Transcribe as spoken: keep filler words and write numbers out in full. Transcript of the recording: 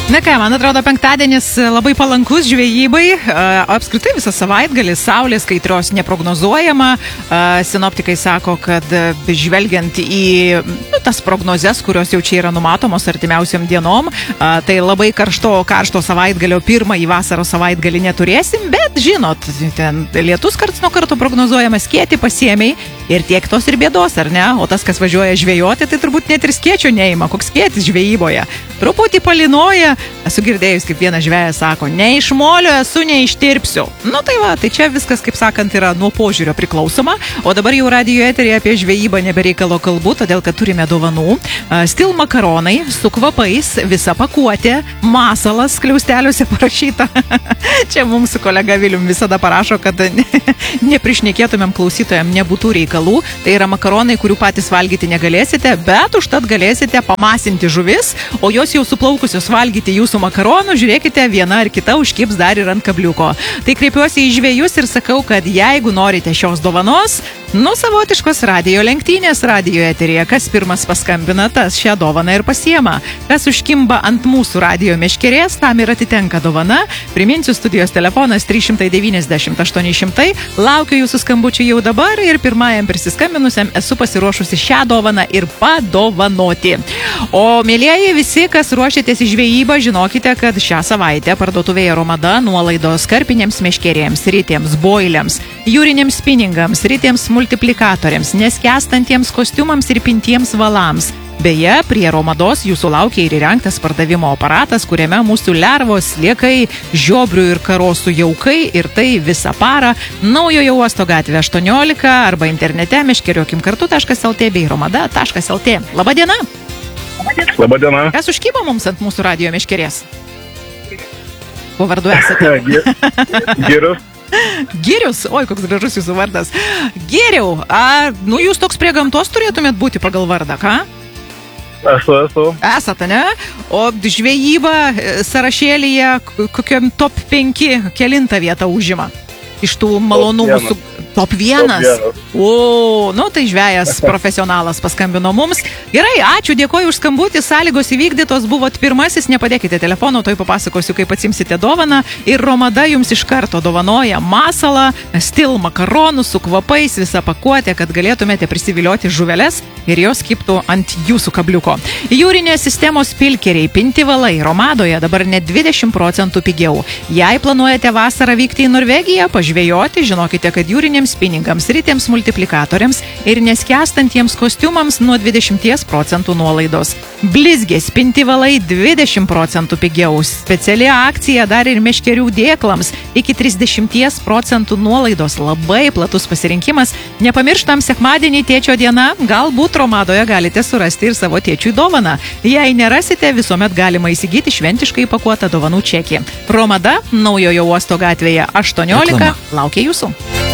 Na ką, man atrodo, penktadienis labai palankus žvejybai, apskritai visas savaitgalis, saulės kaitros neprognozuojama, sinoptikai sako, kad žvelgiant į nu, tas prognozes, kurios jau čia yra numatomos artimiausiam dienom, tai labai karšto, karšto savaitgalio pirmąjį vasaros savaitgalį neturėsim, bet žinot, ten lietus karts nuo karto prognozuojamas, skėti pasiemiai ir tiek tos ir bėdos, ar ne? O tas, kas važiuoja žvejoti, tai turbūt net ir skėčio neima, koks skėtis žvejyboje. Truputį palinoja. Esu girdėjus, kaip vienas žvejas sako, ne iš molio esu, neištirpsiu. Nu tai va, tai čia viskas, kaip sakant, yra nuo požiūrio priklausoma. O dabar jau radijo eterį apie žvejybą nebereikalo kalbų, todėl kad turime dovanų. Stil makaronai su kvapais, visa pakuotė, masalas kliausteliuose parašyta. Čia mums su kolega Vilium visada parašo, kad neprišnekėtumėm klausytojam nebūtų reikalų. Tai yra makaronai, kurių patys valgyti negalėsite, bet užtat galėsite pamasinti žuvis, o jos jau suplaukusios valgyti jūsų makaronų, žiūrėkite, viena ar kita užkibs dar ir ant kabliuko. Tai kreipiuosi į žvejus ir sakau, kad jeigu norite šios dovanos, nu savotiškos radijo lenktynės radijo eterėje, kas pirmas paskambina, tas šią dovaną ir pasiema. Kas užkimba ant mūsų radijo meškerės, tam ir atitenka dovana. Priminsiu, studijos telefonas trys devyniasdešimt aštuoni šimtai. Laukiu jūsų skambučių jau dabar ir pirmajam prisiskambinusiam esu pasiruošusi šią dovaną ir padovanoti. O mėlieji visi, kas ruošiatės į žvejybą, žinokite, kad šią savaitę parduotuvėje Romada nuolaidos karpinėms meškerėms, ritėms, boiliams, jūriniams spiningams, ritėms multiplikatoriams, neskęstantiems kostiumams ir pintiems valams. Beje, prie Romados jūsų laukia ir įrengtas pardavimo aparatas, kuriame mūsų lervos, sliekai, žiobrių ir karosų jaukai ir tai visą parą. Naujojo uosto gatvė aštuoniolika arba internete meškeriokim kartu taškas lt bei romada taškas lt. Labadiena! Labadiena. Kas užkybo mums ant mūsų radijo meškerės? Kuo vardu esate? Girius. Girius? Oi, koks gražus jūsų vardas. Giriau, a, nu jūs toks prie gamtos turėtumėt būti pagal vardą, ką? Esu, esu. Esate, ne? O žvejyba sąrašėlyje kokiam top penki kelintą vietą užima? Iš tų malonumų su... Top vienas? Top vienas. O, nu tai žvejas profesionalas paskambino mums. Gerai, ačiū, dėkoju už skambutį, sąlygos įvykdytos, buvot pirmasis, nepadėkite telefono, toj papasakosiu, kaip atsimsite dovaną. Ir Romada jums iš karto dovanoja masalą, stil makaronų su kvapais, visą pakuotę, kad galėtumėte prisivilioti žuveles ir jos kiptų ant jūsų kabliuko. Jūrinės sistemos pilkeriai, pinti valai Romadoje dabar net dvidešimt procentų pigiau. Jei planuojate vasarą vykti į Norvegiją, pažvejoti, žinokite, kad jūrinėms spiningams, ritėms multiplikatoriams ir neskęstantiems kostiumams nuo dvidešimt procentų nuolaidos. Blizgės pinti valai dvidešimt procentų pigiau. Speciali akcija dar ir meškerių dėklams iki trisdešimt procentų nuolaidos. Labai platus pasirinkimas. Nepamirštam, sekmadienį tėčio diena, galbūt Romadoje galite surasti ir savo tėčiui dovaną. Jei nerasite, visuomet galima įsigyti šventiškai pakuotą dovanų čekį. Romada, Naujojo uosto gatvėje aštuoniolika, laukia jūsų.